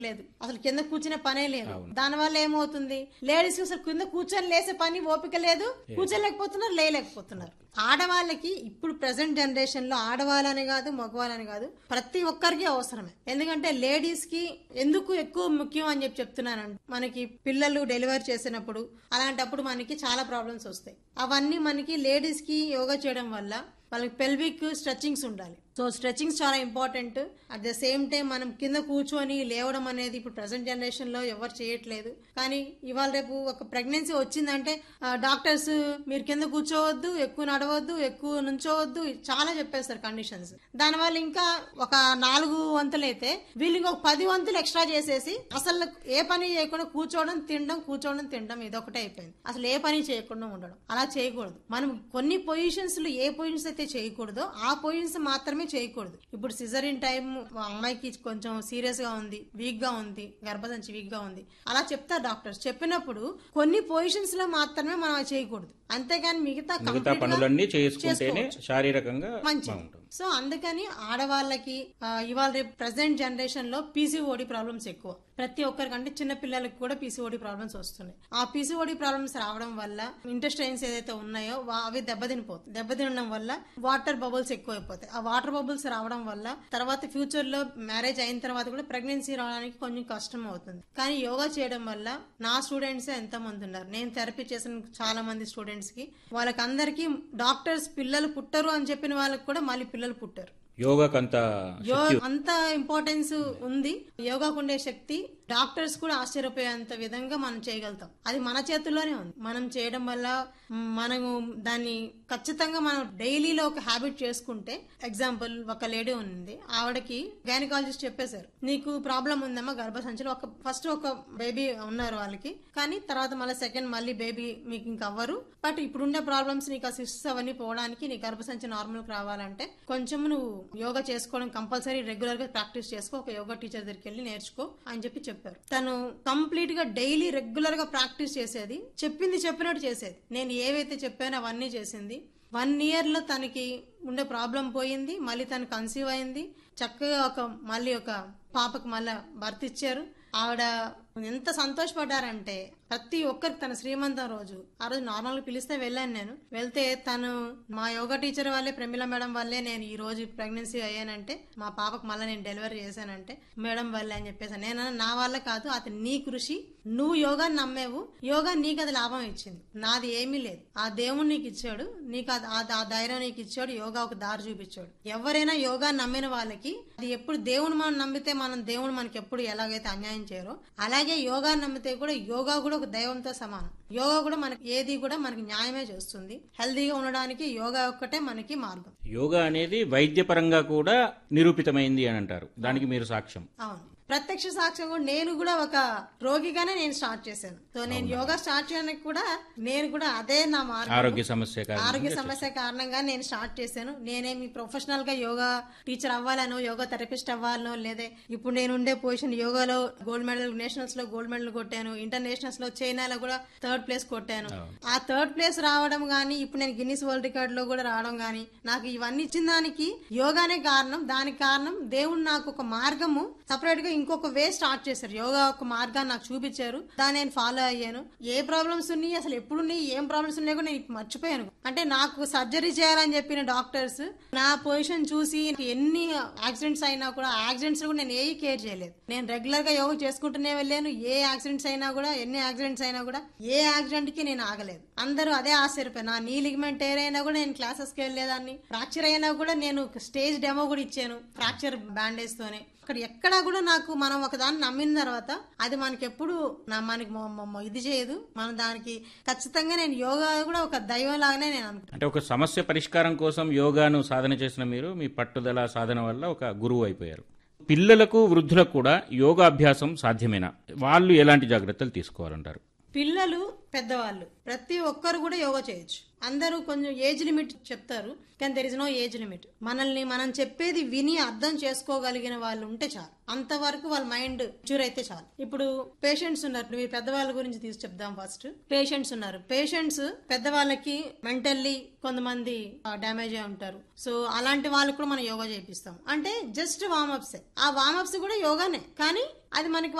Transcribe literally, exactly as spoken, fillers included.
లేదు, అసలు కింద కూర్చునే పనే లేదు. దాని వల్ల ఏమవుతుంది, లేడీస్ అసలు కింద కూర్చొని లేసే పని ఓపిక లేదు, కూర్చోలేకపోతున్నారు, లేలేకపోతున్నారు. ఆడవాళ్ళకి ఇప్పుడు ప్రెసెంట్ జనరేషన్ లో ఆడవాళ్ళని కాదు మగవాళ్ళని కాదు ప్రతి ఒక్కరికి అవసరమే. ఎందుకంటే లేడీస్ కి ఎందుకు ఎక్కువ ముఖ్యం అని చెప్పి చెప్తున్నానండి, మనకి పిల్లలు డెలివరీ చేసినప్పుడు అలాంటప్పుడు మనకి చాలా ప్రాబ్లమ్స్ వస్తాయి. అవన్నీ మనకి లేడీస్ కి యోగా చేయడం వల్ల వాళ్ళకి పెల్విక్ స్ట్రెచింగ్స్ ఉండాలి. సో స్ట్రెచింగ్స్ చాలా important. At the same time మనం కింద కూర్చొని లేవడం అనేది ఇప్పుడు ప్రెసెంట్ జనరేషన్ లో ఎవరు చేయట్లేదు. కానీ ఇవాళ రేపు ఒక ప్రెగ్నెన్సీ వచ్చిందంటే డాక్టర్స్ మీరు కింద కూర్చోవద్దు, ఎక్కువ నడవద్దు, ఎక్కువ నుంచోవద్దు, చాలా చెప్పేస్తారు కండిషన్స్. దానివల్ల ఇంకా ఒక నాలుగు వంతులు అయితే వీళ్ళు ఇంకొక పది వంతులు ఎక్స్ట్రా చేసేసి అసలు ఏ పని చేయకుండా కూర్చోవడం తినడం కూర్చోవడం తినడం ఇదొకటే అయిపోయింది. అసలు ఏ పని చేయకుండా ఉండడం. అలా చేయకూడదు. మనం కొన్ని పొజిషన్స్ లో ఏ పొజిషన్స్ అయితే చేయకూడదో ఆ పొజిషన్స్ మాత్రమే చేయకూడదు. ఇప్పుడు సిజరిన్ టైం అమ్మాయికి కొంచెం సీరియస్ గా ఉంది, వీక్ గా ఉంది, గర్భసంచి వీక్ గా ఉంది అలా చెప్తారు డాక్టర్స్. చెప్పినప్పుడు కొన్ని పొజిషన్స్ లో మాత్రమే మనం అది చేయకూడదు. అంతేగాని మిగతా మిగతా పనులన్నీ చేసుకుంటేనే శారీరకంగా మంచిది. సో అందుకని ఆడవాళ్ళకి ఇవాళ రేపు ప్రెసెంట్ జనరేషన్ లో పీసీఓడి ప్రాబ్లమ్స్ ఎక్కువ. ప్రతి ఒక్కరికంటే చిన్న పిల్లలకి కూడా పీసీఓడి ప్రాబ్లమ్స్ వస్తున్నాయి. ఆ పీసీఓడి ప్రాబ్లమ్స్ రావడం వల్ల ఇంటెస్టైన్స్ ఏదైతే ఉన్నాయో అవి దెబ్బతినిపోతాయి. దెబ్బతినడం వల్ల వాటర్ బబుల్స్ ఎక్కువ అయిపోతాయి. ఆ వాటర్ బబుల్స్ రావడం వల్ల తర్వాత ఫ్యూచర్ లో మ్యారేజ్ అయిన తర్వాత కూడా ప్రెగ్నెన్సీ రావడానికి కొంచెం కష్టం అవుతుంది. కానీ యోగా చేయడం వల్ల నా స్టూడెంట్స్ ఎంత మంది ఉన్నారు, నేను థెరపీ చేసిన చాలా మంది స్టూడెంట్స్ కి వాళ్ళకందరికి డాక్టర్స్ పిల్లలు పుట్టరు అని చెప్పిన వాళ్ళకి కూడా మళ్ళీ పిల్లలు పుట్టారు. యోగాకు అంత అంత ఇంపార్టెన్స్ ఉంది. యోగాకు ఉండే శక్తి డాక్టర్స్ కూడా ఆశ్చర్యపోయేంత విధంగా మనం చేయగలుగుతాం. అది మన చేతుల్లోనే ఉంది. మనం చేయడం వల్ల మనము దాన్ని ఖచ్చితంగా మనం డైలీలో ఒక హ్యాబిట్ చేసుకుంటే, ఎగ్జాంపుల్ ఒక లేడీ ఉంది, ఆవిడకి గైనకాలజిస్ట్ చెప్పేశారు నీకు ప్రాబ్లం ఉందమ్మా గర్భసంచిలో, ఒక ఫస్ట్ ఒక బేబీ ఉన్నారు వాళ్ళకి, కానీ తర్వాత మళ్ళీ సెకండ్ మళ్ళీ బేబీ మీకు ఇంక అవ్వరు, బట్ ఇప్పుడుండే ప్రాబ్లమ్స్ నీకు ఆ సిస్టమ్స్ అవన్నీ పోవడానికి నీ గర్భసంచి నార్మల్ కి రావాలంటే కొంచెం నువ్వు యోగా చేసుకోవడం కంపల్సరీ, రెగ్యులర్ గా ప్రాక్టీస్ చేసుకో, ఒక యోగా టీచర్ దగ్గరికి వెళ్ళి నేర్చుకో అని చెప్పి చెప్పారు. తను కంప్లీట్ గా డైలీ రెగ్యులర్ గా ప్రాక్టీస్ చేసేది, చెప్పింది చెప్పినట్టు చేసేది. నేను ఏవైతే చెప్పానో అవన్నీ చేసింది. వన్ ఇయర్ లో తనకి ఉండే ప్రాబ్లం పోయింది. మళ్ళీ తను కన్సీవ్ అయింది. చక్కగా ఒక మళ్ళీ ఒక పాపకు మళ్ళా భర్త ఇచ్చారు. ఆవిడ ఎంత సంతోషపడ్డారంటే ప్రతి ఒక్కరికి తన శ్రీమంతం రోజు ఆ రోజు నార్మల్ గా పిలిస్తే వెళ్ళాను. నేను వెళ్తే తను మా యోగా టీచర్ వల్లే, ప్రమిళ మేడం వల్లే నేను ఈ రోజు ప్రెగ్నెన్సీ అయ్యానంటే, మా పాపకు మళ్ళీ నేను డెలివరీ చేశానంటే మేడం వల్లే అని చెప్పేసాను. నేను నా వల్ల కాదు, అది నీ కృషి, నువ్వు యోగా నమ్మేవు, యోగా నీకు అది లాభం ఇచ్చింది, నాది ఏమీ లేదు. ఆ దేవుడు నీకు ఇచ్చాడు, నీకు ఆ ధైర్యం నీకు ఇచ్చాడు, యోగా ఒక దారి చూపించాడు. ఎవరైనా యోగా నమ్మిన వాళ్ళకి అది ఎప్పుడు దేవుడు మనం నమ్మితే మనం దేవుడు మనకి ఎప్పుడు ఎలాగైతే అన్యాయం చేయరో అలాగే యోగా నమ్మితే కూడా యోగా కూడా ఒక దైవంతో సమానం. యోగా కూడా మనకి ఏది కూడా మనకి న్యాయమే చేస్తుంది. హెల్దీగా ఉండడానికి యోగా ఒక్కటే మనకి మార్గం. యోగా అనేది వైద్యపరంగా కూడా నిరూపితమైంది అని అంటారు, దానికి మీరు సాక్ష్యం? అవును, ప్రత్యక్ష సాక్ష్యం కూడా. నేను కూడా ఒక రోగిగానే నేను స్టార్ట్ చేశాను. సో నేను యోగా స్టార్ట్ చేయడానికి కూడా నేను కూడా అదే నా మార్గం. ఆరోగ్య సమస్య ఆరోగ్య సమస్య కారణంగా నేను స్టార్ట్ చేశాను. నేనేమి ప్రొఫెషనల్ గా యోగా టీచర్ అవ్వాలనో, యోగా థెరపిస్ట్ అవ్వాలనో లేదే. ఇప్పుడు నేను ఉండే పొజిషన్ యోగాలో గోల్డ్ మెడల్, నేషనల్స్ లో గోల్డ్ మెడల్ కొట్టాను, ఇంటర్నేషనల్స్ లో చైనాలో కూడా థర్డ్ ప్లేస్ కొట్టాను. ఆ థర్డ్ ప్లేస్ రావడం గానీ, ఇప్పుడు నేను గిన్నిస్ వరల్డ్ రికార్డ్ లో కూడా రావడం గానీ, నాకు ఇవన్నీ ఇచ్చిన దానికి యోగానే కారణం. దానికి కారణం దేవుడు నాకు ఒక మార్గము సపరేట్ గా ఇంకొక వే స్టార్ట్ చేశారు. యోగా ఒక మార్గాన్ని నాకు చూపించారు, దాన్ని నేను ఫాలో అయ్యాను. ఏ ప్రాబ్లమ్స్ ఉన్నాయి, అసలు ఎప్పుడున్నాయి, ఏం ప్రాబ్లమ్స్ ఉన్నాయి కూడా నేను మర్చిపోయాను. అంటే నాకు సర్జరీ చేయాలని చెప్పిన డాక్టర్స్ నా పొజిషన్ చూసి ఎన్ని యాక్సిడెంట్స్ అయినా కూడా యాక్సిడెంట్స్ కూడా నేను ఏ కేర్ చేయలేదు. నేను రెగ్యులర్ గా యోగా చేసుకుంటూనే వెళ్ళాను. ఏ యాక్సిడెంట్స్ అయినా కూడా, ఎన్ని యాక్సిడెంట్స్ అయినా కూడా ఏ యాక్సిడెంట్ కి నేను ఆగలేదు. అందరూ అదే ఆశ్చర్యపోయారు. నా నీ లిగమెంట్ టేర్ అయినా కూడా నేను క్లాసెస్ కి వెళ్ళేదాన్ని. ఫ్రాక్చర్ అయినా కూడా నేను స్టేజ్ డెమో కూడా ఇచ్చాను ఫ్రాక్చర్ బ్యాండేజ్ తోనే. అక్కడ ఎక్కడా కూడా నాకు మనం ఒక దాన్ని నమ్మిన తర్వాత అది మనకి ఎప్పుడు మనకి ఇది చేయదు. మనం దానికి ఖచ్చితంగా నేను యోగా కూడా ఒక దైవం లాగానే నేను అనుకుంటాను. అంటే ఒక సమస్య పరిష్కారం కోసం యోగాను సాధన చేసిన మీరు మీ పట్టుదల సాధన వల్ల ఒక గురువు అయిపోయారు. పిల్లలకు, వృద్ధులకు కూడా యోగా అభ్యాసం సాధ్యమేనా? వాళ్ళు ఎలాంటి జాగ్రత్తలు తీసుకోవాలంటారు? పిల్లలు, పెద్దవాళ్ళు ప్రతి ఒక్కరు కూడా యోగా చేయొచ్చు. అందరూ కొంచెం ఏజ్ లిమిట్ చెప్తారు, కానీ there is no age limit. మనల్ని మనం చెప్పేది విని అర్థం చేసుకోగలిగిన వాళ్ళు ఉంటే చాలు, అంతవరకు వాళ్ళ మైండ్ మ్యూర్ అయితే చాలు. ఇప్పుడు పేషెంట్స్ ఉన్నారు, మీరు పెద్దవాళ్ళ గురించి తీసి చెప్దాం. ఫస్ట్ పేషెంట్స్ ఉన్నారు. పేషెంట్స్ పెద్దవాళ్ళకి మెంటల్లీ కొంతమంది డ్యామేజ్ అయి ఉంటారు. సో అలాంటి వాళ్ళకు కూడా మనం యోగా చేపిస్తాం. అంటే జస్ట్ వార్మప్స్. ఆ వార్మప్స్ కూడా యోగానే, కానీ అది మనకి